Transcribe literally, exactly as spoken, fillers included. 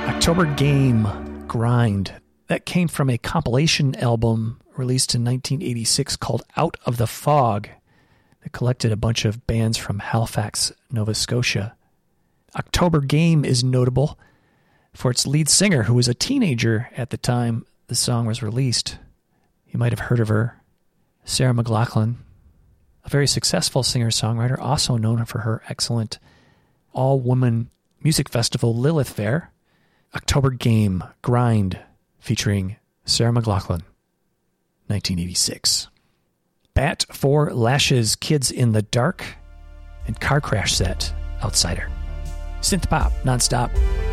October Game, Grind. That came from a compilation album released in nineteen eighty-six called Out of the Fog. That collected a bunch of bands from Halifax, Nova Scotia. October Game is notable for its lead singer, who was a teenager at the time the song was released. You might have heard of her, Sarah McLachlan, a very successful singer-songwriter, also known for her excellent all-woman music festival, Lilith Fair. October Game, Grind, featuring Sarah McLachlan, nineteen eighty-six. Bat for Lashes, Kids in the Dark, and Car Crash Set, Outsider. Synth pop, nonstop.